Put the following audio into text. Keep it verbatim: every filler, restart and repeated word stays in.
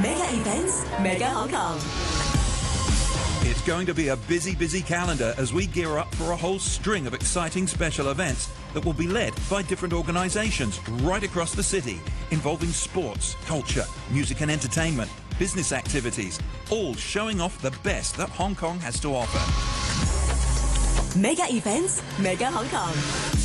Mega events, Mega Hong Kong. It's going to be a busy, busy calendar as we gear up for a whole string of exciting special events that will be led by different organisations right across the city, involving sports, culture, music and entertainment, business activities, all showing off the best that Hong Kong has to offer. Mega events, Mega Hong Kong.